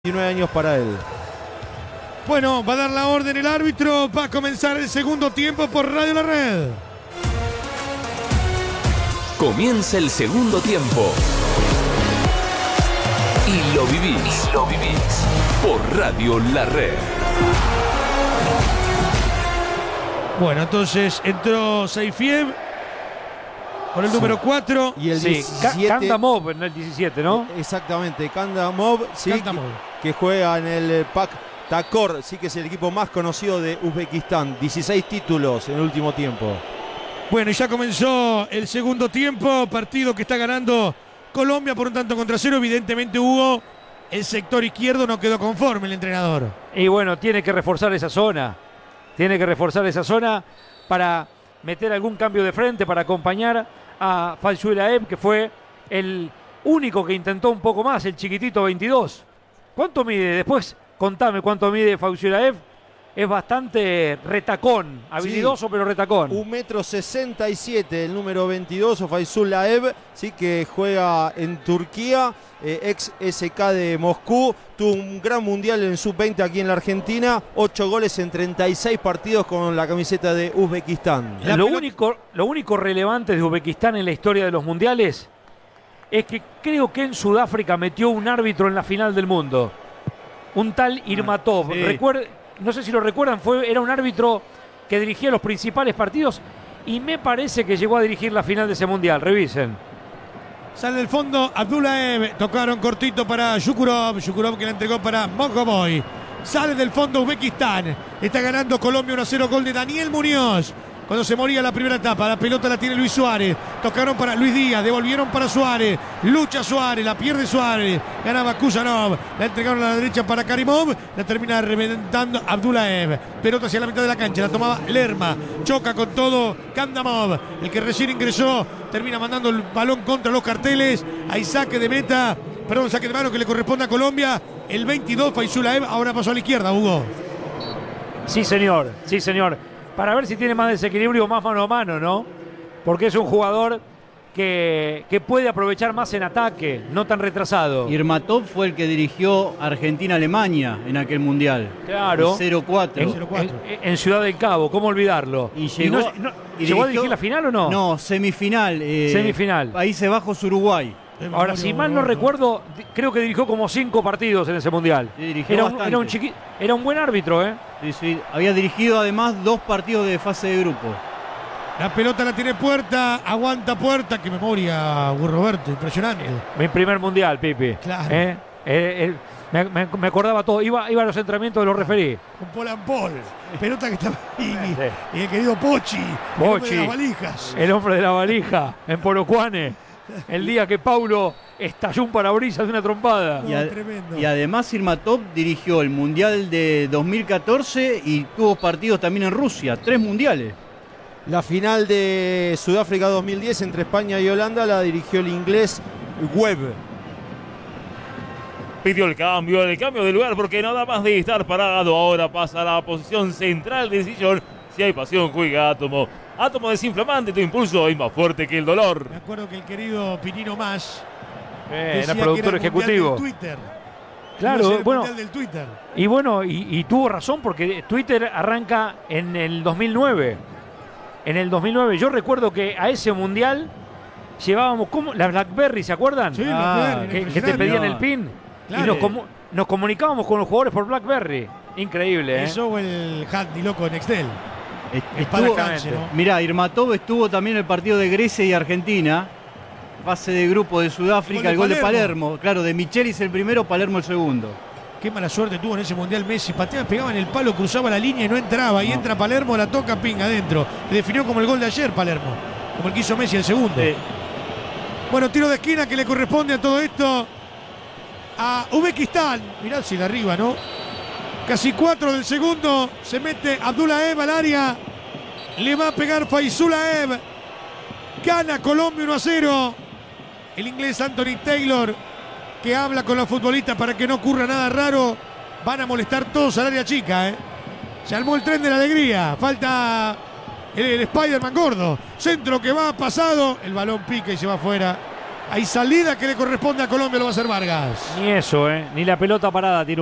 19 años para él. Bueno, va a dar la orden el árbitro. Va a comenzar el segundo tiempo por Radio La Red. Comienza el segundo tiempo. Y lo vivís. Por Radio La Red. Bueno, entonces entró Saifiev con el número 4. Y el 17. Kandamov en el 17, ¿no? Exactamente, Kandamov, sí, Kandamov. que juega en el PAK Takor, sí que es el equipo más conocido de Uzbekistán. 16 títulos en el último tiempo. Bueno, y ya comenzó el segundo tiempo, partido que está ganando Colombia por un tanto contra cero. Evidentemente, Hugo, el sector izquierdo no quedó conforme el entrenador. Y bueno, tiene que reforzar esa zona. Tiene que reforzar esa zona para meter algún cambio de frente, para acompañar a Falshuelaev, que fue el único que intentó un poco más, el chiquitito 22. ¿Cuánto mide? Después contame cuánto mide Falshuelaev. Es bastante retacón, habilidoso, sí, pero retacón. 1,67 m, el número 22, Falshuelaev, sí, que juega en Turquía, ex SK de Moscú. Tuvo un gran mundial en sub-20 aquí en la Argentina, 8 goles en 36 partidos con la camiseta de Uzbekistán. Lo único relevante de Uzbekistán en la historia de los mundiales es que creo que en Sudáfrica metió un árbitro en la final del mundo, un tal Irmatov. Sí. No sé si lo recuerdan, era un árbitro que dirigía los principales partidos y me parece que llegó a dirigir la final de ese mundial. Revisen. Sale del fondo Abdullaev, tocaron cortito para Yukurov que la entregó para Mokoboy. Sale del fondo Uzbekistán, está ganando Colombia 1-0, gol de Daniel Muñoz. Cuando se moría la primera etapa, la pelota la tiene Luis Suárez. Tocaron para Luis Díaz, devolvieron para Suárez. Lucha Suárez, la pierde Suárez. Ganaba Kuzanov, la entregaron a la derecha para Karimov. La termina reventando Abdullaev. Pelota hacia la mitad de la cancha, la tomaba Lerma. Choca con todo Kandamov, el que recién ingresó. Termina mandando el balón contra los carteles. Hay saque de meta, saque de mano que le corresponde a Colombia. El 22, Falshuelaev, ahora pasó a la izquierda, Hugo. Sí, señor, sí, señor. Para ver si tiene más desequilibrio, más mano a mano, ¿no? Porque es un jugador que puede aprovechar más en ataque, no tan retrasado. Irmatov fue el que dirigió Argentina-Alemania en aquel mundial. Claro. 0-4. En Ciudad del Cabo, ¿cómo olvidarlo? Y llegó, ¿llegó a dirigir la final o no? No, semifinal. Semifinal. Países Bajos, Uruguay. Ahora, si mal no recuerdo, creo que dirigió como 5 partidos en ese mundial. Sí, era un buen árbitro, ¿eh? Sí. Había dirigido además 2 partidos de fase de grupo. La pelota la tiene Puerta, aguanta Puerta. Qué memoria, Roberto, impresionante. Mi primer mundial, Pipi. Claro. Me acordaba todo. Iba a los entrenamientos de los referí. Con Paul. Pelota que estaba ahí. Sí. Y el querido Pochi. El hombre de las valijas. El hombre de la valija en Polocuane. El día que Paulo estalló un parabrisas de una trompada. Y además Irmatov dirigió el Mundial de 2014 y tuvo partidos también en Rusia, 3 mundiales. La final de Sudáfrica 2010 entre España y Holanda la dirigió el inglés Webb. Pidió el cambio de lugar porque nada más de estar parado. Ahora pasa a la posición central del sillón. Si hay pasión, juega Átomo. Átomo desinflamante, tu impulso es más fuerte que el dolor. Me acuerdo que el querido Pinino Más era productor ejecutivo. Twitter. Claro, bueno. Del Twitter. Y bueno, y tuvo razón porque Twitter arranca en el 2009. En el 2009. Yo recuerdo que a ese mundial llevábamos como la BlackBerry, ¿se acuerdan? Sí, BlackBerry. Que te pedían el pin. Claro. Y nos comunicábamos con los jugadores por BlackBerry. Increíble, ¿eh? Eso o el Handy loco en Excel. Mirá, Irmatov estuvo también en el partido de Grecia y Argentina, fase de grupo de Sudáfrica, el gol de Palermo. Claro, de Michelis el primero, Palermo el segundo. Qué mala suerte tuvo en ese mundial Messi. Pateaba, pegaba en el palo, cruzaba la línea y no entraba. Y entra Palermo, la toca, pinga adentro. Le definió como el gol de ayer Palermo, como el que hizo Messi el segundo. Sí. Bueno, tiro de esquina que le corresponde a todo esto a Uzbekistán. Mirá si de arriba, ¿no? Casi 4 del segundo, se mete Abdullaev al área, le va a pegar Falshuelaev, gana Colombia 1-0. El inglés Anthony Taylor, que habla con los futbolistas para que no ocurra nada raro, van a molestar todos al área chica, Se armó el tren de la alegría, falta el Spider-Man gordo, centro que va pasado, el balón pica y se va afuera. Hay salida que le corresponde a Colombia, lo va a hacer Vargas. Ni eso, ni la pelota parada tiró.